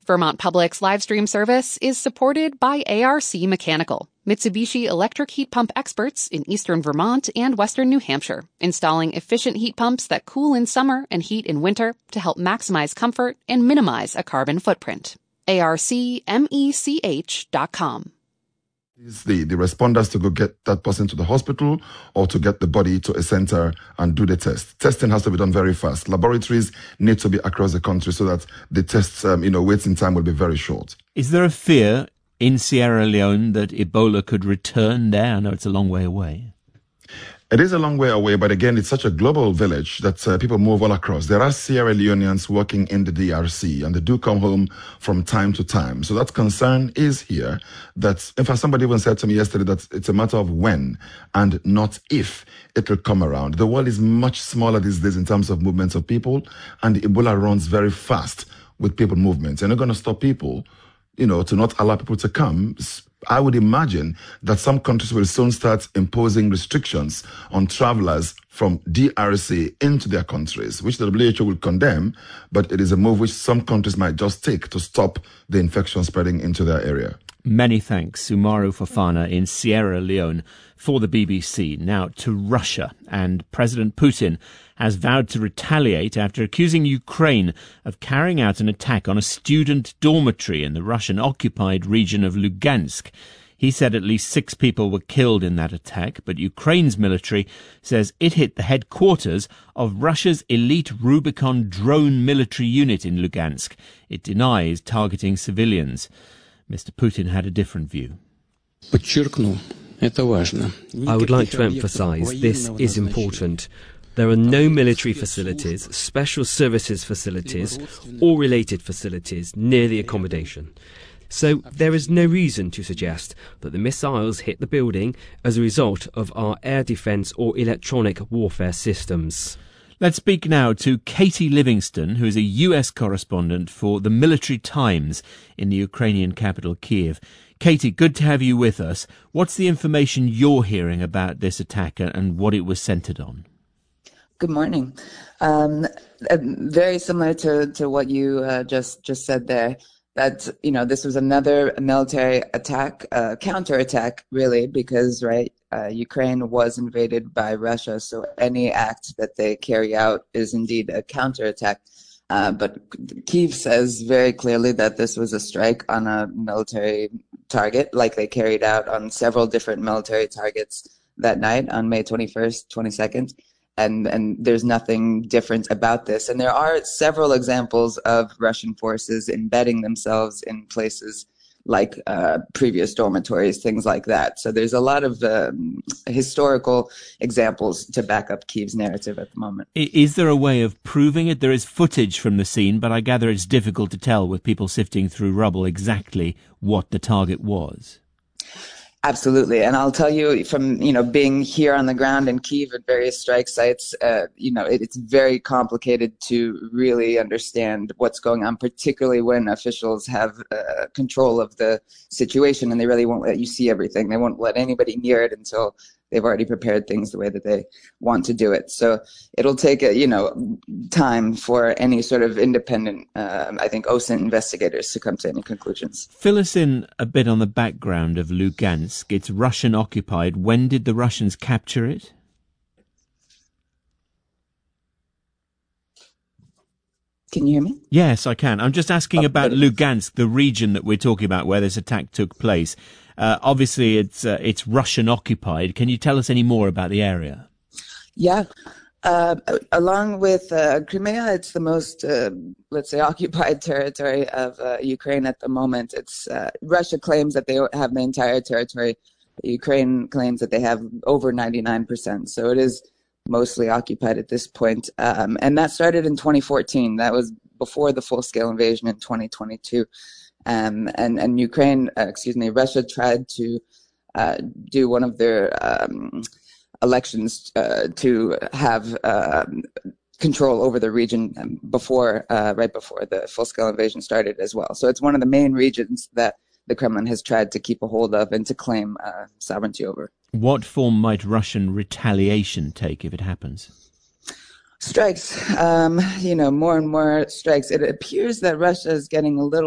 Vermont Public's live stream service is supported by ARC Mechanical, Mitsubishi electric heat pump experts in eastern Vermont and western New Hampshire, installing efficient heat pumps that cool in summer and heat in winter to help maximize comfort and minimize a carbon footprint. ARCmech.com. The responders to go get that person to the hospital or to get the body to a center and do the test. Testing has to be done very fast. Laboratories need to be across the country so that the tests, waiting time will be very short. Is there a fear in Sierra Leone that Ebola could return there? I know it's a long way away. It is a long way away, but again, it's such a global village that people move all across. There are Sierra Leoneans working in the DRC, and they do come home from time to time. So that concern is here. That, in fact, somebody even said to me yesterday that it's a matter of when and not if it will come around. The world is much smaller these days in terms of movements of people, and Ebola runs very fast with people movements. You're not going to stop people, to not allow people to come. I would imagine that some countries will soon start imposing restrictions on travelers from DRC into their countries, which the WHO will condemn, but it is a move which some countries might just take to stop the infection spreading into their area. Many thanks, Umaru Fofana in Sierra Leone for the BBC. Now to Russia, and President Putin has vowed to retaliate after accusing Ukraine of carrying out an attack on a student dormitory in the Russian-occupied region of Lugansk. He said at least 6 people were killed in that attack, but Ukraine's military says it hit the headquarters of Russia's elite Rubicon drone military unit in Lugansk. It denies targeting civilians. Mr. Putin had a different view. I would like to emphasize this is important. There are no military facilities, special services facilities, or related facilities near the accommodation. So there is no reason to suggest that the missiles hit the building as a result of our air defence or electronic warfare systems. Let's speak now to Katie Livingston, who is a US correspondent for the Military Times in the Ukrainian capital, Kiev. Katie, good to have you with us. What's the information you're hearing about this attack and what it was centred on? Good morning. Very similar to what you just said there, that, this was another military attack, counterattack, really, because, Ukraine was invaded by Russia, so any act that they carry out is indeed a counterattack. But Kyiv says very clearly that this was a strike on a military target, like they carried out on several different military targets that night on May 21st, 22nd. And there's nothing different about this. And there are several examples of Russian forces embedding themselves in places like previous dormitories, things like that. So there's a lot of historical examples to back up Kyiv's narrative at the moment. Is there a way of proving it? There is footage from the scene, but I gather it's difficult to tell with people sifting through rubble exactly what the target was. Absolutely. And I'll tell you from, being here on the ground in Kyiv at various strike sites, it's very complicated to really understand what's going on, particularly when officials have control of the situation and they really won't let you see everything. They won't let anybody near it until they've already prepared things the way that they want to do it. So it'll take, time for any sort of independent, OSINT investigators to come to any conclusions. Fill us in a bit on the background of Lugansk. It's Russian occupied. When did the Russians capture it? Can you hear me? Yes, I can. I'm just asking about Lugansk, the region that we're talking about where this attack took place. Obviously, it's Russian occupied. Can you tell us any more about the area? Yeah. Along with Crimea, it's the most, occupied territory of Ukraine at the moment. It's Russia claims that they have the entire territory. Ukraine claims that they have over 99%. So it is mostly occupied at this point. And that started in 2014. That was before the full-scale invasion in 2022. And Ukraine, Russia tried to do one of their elections to have control over the region right before the full-scale invasion started as well. So it's one of the main regions that the Kremlin has tried to keep a hold of and to claim sovereignty over. What form might Russian retaliation take if it happens? Strikes, more and more strikes. It appears that Russia is getting a little